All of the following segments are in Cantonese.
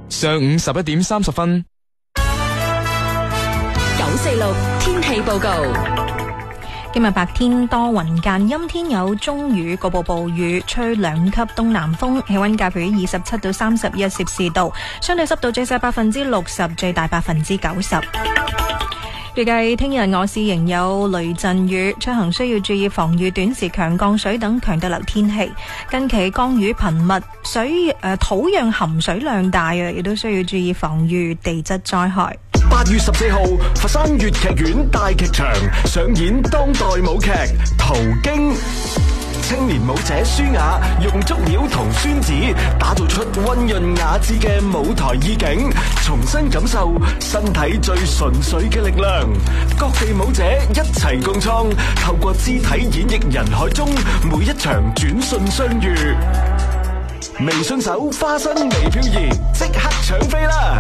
上午11:30。 946天氣報告。 今日白天多雲間陰天有中雨，局部暴雨，吹2級東南風，氣溫介乎於27到31攝氏度，相對濕度最細60%，最大90%。預計聽日我市仍有雷陣雨，出行需要注意防禦短時強降水等強對流天氣。近期降雨頻密，土壤含水量大，亦都需要注意防禦地質災害。 8月14號，佛山粵劇院大劇場上演當代舞劇《途經》。青年舞者舒雅用足料同宣子打造出溫潤雅致嘅舞台意境，重新感受身體最純粹嘅力量。各地舞者一齊共創，透過肢體演繹人海中每一場轉瞬相遇。微信搜花生微漂移，即刻搶飛啦！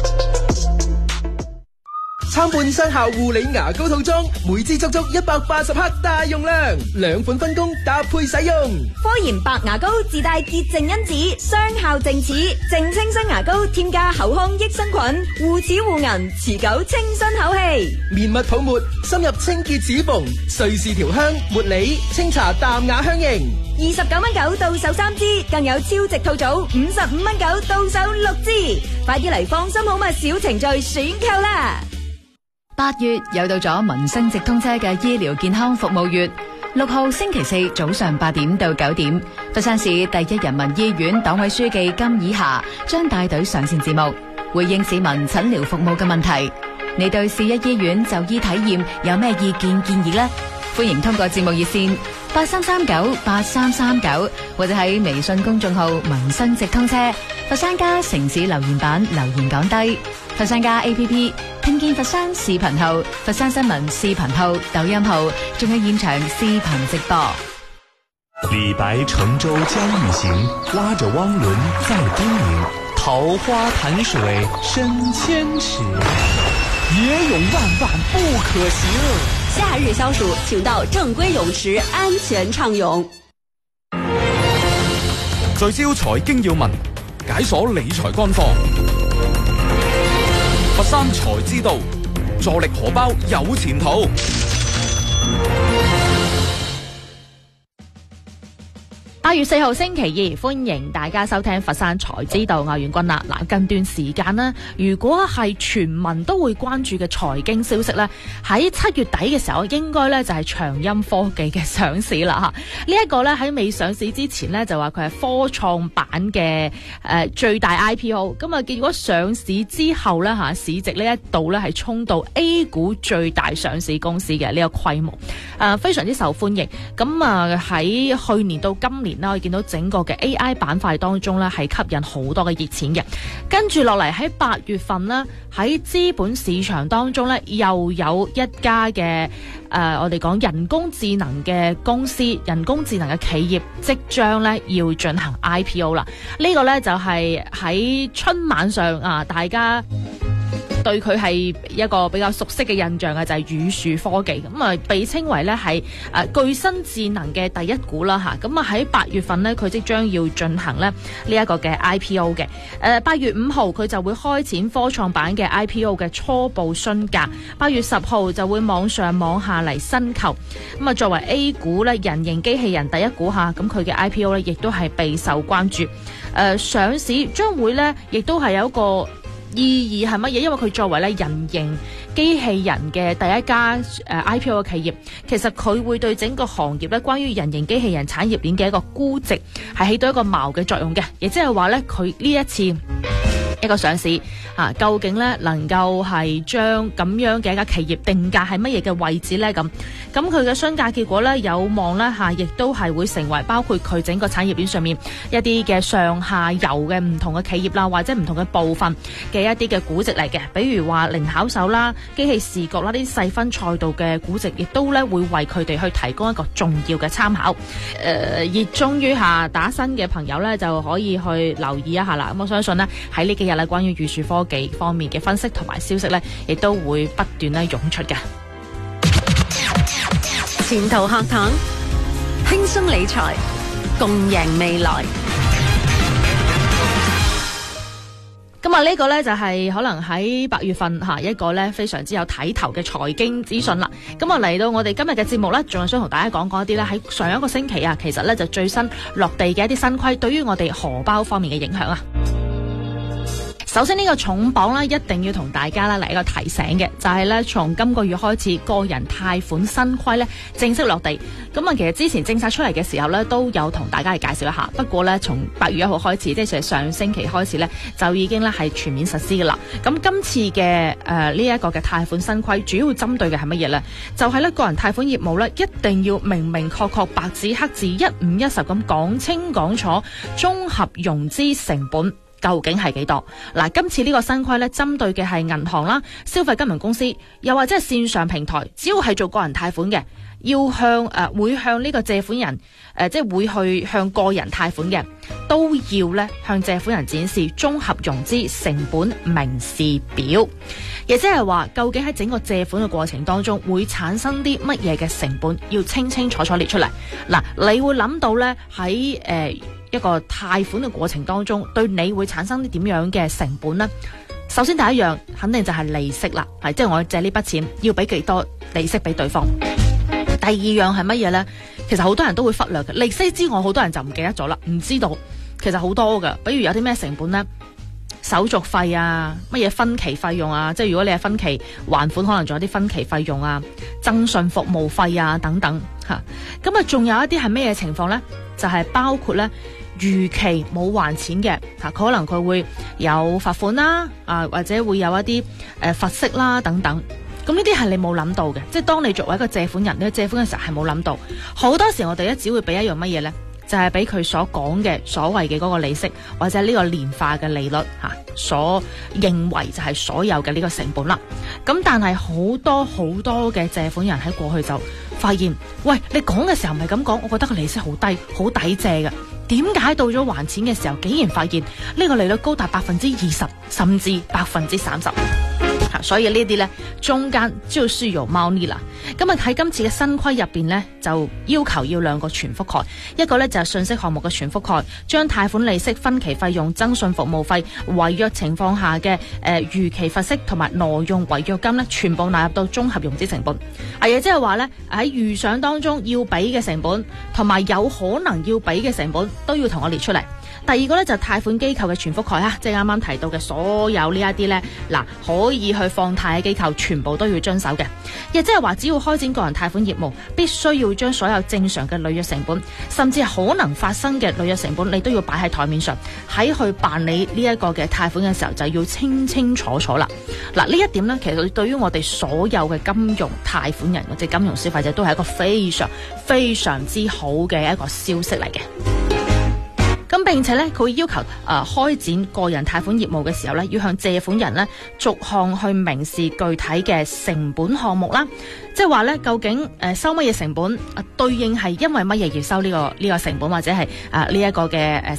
參半生效護理牙膏套裝，每支足足180克大容量，2款分工搭配使用。 科研白牙膏自帶潔淨因子，雙效淨齒，淨清新牙膏添加口腔益生菌，護齒護齦，持久清新口氣。 綿密泡沫深入清潔齒縫，瑞士調香茉莉清茶淡雅香型 ，29.9到手3支，更有超值套組55.9到手6支，快啲嚟放心好物小程序選購啦！8月又到咗民生直通車嘅醫療健康服務月，6號星期四早上8點到9點，佛山市第一人民醫院黨委書記金以霞將帶隊上線節目，回應市民診療服務嘅問題。你對市一醫院就醫體驗有咩意見建議呢？歡迎通過節目熱線83398339或者喺微信公眾號民生直通車佛山家城市留言板留言講低。佛山家 APP 聽見佛山視頻號、佛山新聞視頻號、抖音號，仲有現場視頻直播。 李白乘舟將欲行，拉着汪倫在东瀛。桃花潭水深千尺， 野泳萬萬不可行。 夏日消暑，請到正規泳池安全暢泳。 聚焦財經要聞，解鎖理財乾貨。佛山財知道，助力荷包有前途。 8月4號星期2，歡迎大家收聽佛山財知道，我係袁君啦。嗱，近段時間呢，如果係全民都會關注嘅財經消息呢，喺7月底嘅時候，應該呢就係長鑫科技嘅上市啦吓。呢一個呢喺未上市之前呢，就話佢係科創板嘅最大 IPO， 咁啊結果上市之後呢，吓，市值呢一度呢係衝到 A 股最大上市公司嘅呢個規模，非常之受歡迎。咁啊喺去年到今年我哋見到整個嘅 AI 板塊當中咧，係吸引好多嘅熱錢嘅。跟住落嚟喺8月份呢，喺資本市場當中咧，又有一家嘅我哋講人工智能嘅公司、人工智能嘅企業即將咧要進行 IPO 啦。呢個咧就係喺春晚上啊，大家對佢係一個比較熟悉嘅印象嘅就係宇樹科技，咁啊被稱為咧係具新智能嘅第一股啦吓，咁啊喺8月份呢，佢即將要進行咧呢一個嘅 IPO 嘅，8月5號佢就會開展科創板嘅 IPO 嘅初步詢價，8月10號就會網上網下嚟申購，咁啊作為 A 股咧人形機器人第一股吓，咁佢嘅 IPO 咧亦都係備受關注，上市將會咧亦都係有一個意義係乜嘢？因為佢作為咧人形機器人嘅第一家IPO 嘅企業，其實佢會對整個行業咧關於人形機器人產業鏈嘅一個估值係起到一個錨嘅作用嘅，亦即係話咧佢呢一次一個上市究竟咧能夠係將咁樣嘅一家企業定價係乜嘢嘅位置咧？咁佢嘅詢價結果咧有望咧亦都係會成為包括佢整個產業鏈上面一啲嘅上下游嘅唔同嘅企業啦，或者唔同嘅部分嘅一啲嘅估值嚟嘅，比如話零巧手啦、機器視覺啦呢啲細分賽道嘅估值，亦都咧會為佢哋去提供一個重要嘅參考。熱衷於打新嘅朋友咧就可以去留意一下啦。咁我相信呢，喺呢幾日咧關於宇樹科技方面嘅分析同埋消息咧，亦都會不斷咧湧出嘅。 前途客堂，輕鬆理財，共贏未來。 今日啊呢個呢，就係可能喺8月份一個呢非常之有睇頭嘅財經資訊啦。咁啊嚟到我哋今日嘅節目呢，仲係想同大家講一啲呢喺上一個星期啊，其實呢就最新落地嘅一啲新規，對於我哋荷包方面嘅影響啊。首先呢個重磅呢，一定要同大家呢嚟一個提醒嘅，就係呢從今個月開始，個人貸款新規呢正式落地。咁啊，其實之前政策出嚟嘅時候呢，都有同大家嚟介紹一下。不過呢，從8月1號開始，即係上星期開始呢，就已經呢係全面實施噶啦。咁今次嘅呢一個嘅貸款新規，主要針對嘅係乜嘢呢？就係呢個人貸款業務呢，一定要明明確確白紙黑字1510咁講清講楚，綜合融資成本究竟係幾多？嗱，今次呢個新規咧，針對嘅係銀行啦、消費金融公司，又或者係線上平台，只要係做個人貸款嘅，要向會向呢個借款人即係會去向個人貸款嘅，都要咧向借款人展示綜合融資成本明示表，亦即係話究竟喺整個借款嘅過程當中會產生啲乜嘢嘅成本，要清清楚楚列出嚟。嗱，你會諗到咧喺一個貸款嘅過程當中，對你會產生啲點樣嘅成本呢？首先第一樣肯定就係利息啦，即係我借呢筆錢要俾幾多利息俾對方。第二樣係乜嘢呢？其實好多人都會忽略嘅，利息之外，好多人就唔記得咗啦，唔知道其實好多㗎。比如有啲咩成本呢？手續費啊，乜嘢分期費用啊，即係如果你係分期還款，可能仲有啲分期費用啊，增信服務費啊等等吓。咁啊，仲有一啲係咩嘢情況呢？就係包括咧逾期冇還錢嘅吓，可能佢會有罰款啦，或者會有一啲罰息啦等等。咁呢啲係你冇諗到嘅，即係當你作為一個借款人，你借款嘅時候係冇諗到。好多時我哋咧只會俾一樣乜嘢咧，就係俾佢所講嘅所謂嘅嗰個利息，或者呢個年化嘅利率所認為就係所有嘅呢個成本啦。咁但係好多嘅借款人喺過去就發現，喂，你講嘅時候唔係咁講，我覺得個利息好低，好抵借嘅。點解到咗還錢嘅時候，竟然發現呢個利率高達20%，甚至30%？所以呢啲呢，中間就是有貓膩啦。咁啊喺今次嘅新規入邊呢，就要求要2個全覆蓋，一個呢就係信息項目嘅全覆蓋，將貸款利息、分期費用、增信服務費、違約情況下嘅逾期罰息同埋挪用違約金呢，全部納入到綜合融資成本。亦即係話呢，喺預想當中要俾嘅成本，同埋有可能要俾嘅成本，都要同我列出嚟。第二個呢，就係貸款機構嘅全覆蓋即係啱啱提到嘅所有呢一啲呢，可以去放貸嘅機構全部都要遵守嘅。亦即係話，只要開展個人貸款業務，必須要將所有正常嘅履約成本，甚至可能發生嘅履約成本，你都要擺喺台面上，喺去辦理呢一個嘅貸款嘅時候，就要清清楚楚啦。呢一點呢，其實對於我哋所有嘅金融貸款人或者金融消費者，都係一個非常非常之好嘅一個消息嚟嘅。咁並且咧，佢會要求開展個人貸款業務嘅時候咧，要向借款人咧逐項去明示具體嘅成本項目啦。即係話咧，究竟收乜嘢成本對應係因為乜嘢而收呢個成本，或者係呢一個嘅